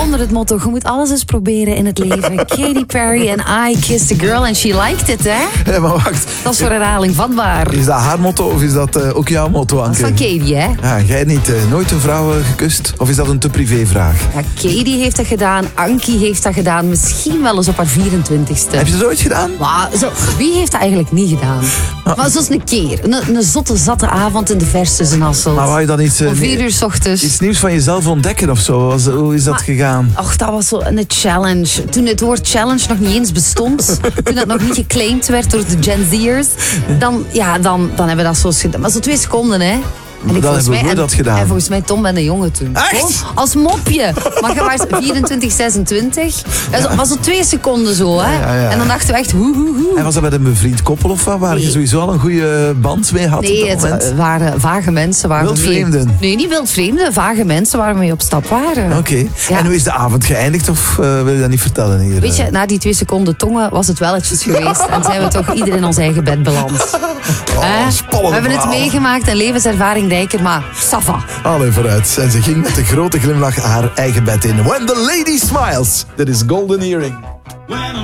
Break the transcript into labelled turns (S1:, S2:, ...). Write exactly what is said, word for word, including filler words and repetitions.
S1: onder het motto, je moet alles eens proberen in het leven. Katy Perry en I Kissed a Girl and She Liked It, hè?
S2: Ja, maar wacht.
S1: Dat is voor herhaling vatbaar.
S2: Is dat haar motto of is dat uh, ook jouw motto,
S1: Dat
S2: Anke?
S1: is van Katy, hè?
S2: Ja, jij niet uh, nooit een vrouw uh, gekust? Of is dat een te privévraag?
S1: Ja, Katy heeft dat gedaan, Ankie heeft dat gedaan. Misschien wel eens op haar vierentwintigste.
S2: Heb je dat ooit gedaan?
S1: Maar zo, wie heeft dat eigenlijk niet gedaan?
S2: Ah.
S1: Maar zoals een keer. Een, een zotte, zatte avond in de vers tussen Hasselt.
S2: Maar wou je dan iets, uh,
S1: Om vier uur 's ochtends.
S2: iets nieuws van jezelf ontdekken of zo? Was, hoe is dat
S1: Maar-
S2: gegaan?
S1: Och, dat was zo een challenge. Toen het woord challenge nog niet eens bestond. Toen dat nog niet geclaimd werd door de Gen Z'ers. Dan, ja, dan, dan hebben we dat zo gedaan. Maar zo twee seconden, hè. En
S2: Dan
S1: volgens
S2: hebben we
S1: mij-
S2: dat gedaan.
S1: En volgens mij Tom ben de jongen toen.
S2: Echt?
S1: Oh, als mopje. Maar je was vierentwintig, zesentwintig. Het was zo twee seconden zo, hè.
S2: Ja, ja, ja.
S1: En dan dachten we echt, hoe, hoe, hoe.
S2: En was dat met een bevriend koppel of wat? Waar je
S1: Nee.
S2: sowieso al een goede band mee had op
S1: Nee,
S2: dat
S1: het
S2: moment?
S1: eh, waren vage mensen. Waar we mee-
S2: Wildvreemden?
S1: Nee, niet wildvreemden. Vage mensen waar we mee op stap waren.
S2: Oké.
S1: Ja.
S2: En hoe is de avond geëindigd of uh, wil je dat niet vertellen hier?
S1: Weet je, na die twee seconden tongen was het wel eventjes geweest. En zijn we toch ieder in ons eigen bed beland. Hè?
S2: spannend
S1: We hebben het
S2: verhaal.
S1: meegemaakt, een levenservaring dijker, maar ça va.
S2: Allee, vooruit. En ze ging met een grote glimlach haar eigen bed in. When the lady smiles. That is golden earring.